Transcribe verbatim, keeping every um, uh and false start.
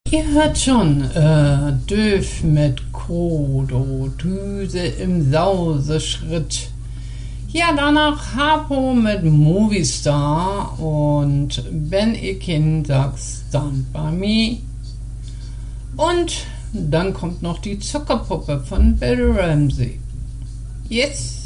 Ihr hört schon, äh, Döf mit Kodo, Düse im Sauseschritt. Ja, danach Harpo mit Movistar und wenn ihr Kind sagt, Stand by Me. Und dann kommt noch die Zuckerpuppe von Bill Ramsey. Yes!